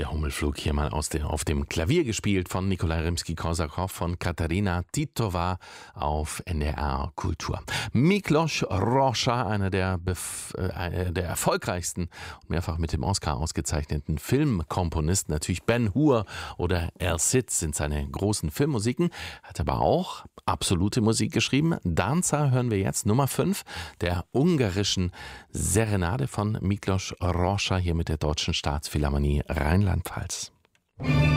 Der Hummelflug hier mal auf dem Klavier gespielt von Nikolai Rimski-Korsakow von Katarina Titova auf NDR Kultur. Miklos Rozsa, einer der erfolgreichsten und mehrfach mit dem Oscar ausgezeichneten Filmkomponisten, natürlich Ben-Hur oder El Cid sind seine großen Filmmusiken, hat aber auch absolute Musik geschrieben. Danza hören wir jetzt, Nummer 5 der ungarischen Serenade von Miklos Rozsa hier mit der Deutschen Staatsphilharmonie Rheinland-Pfalz.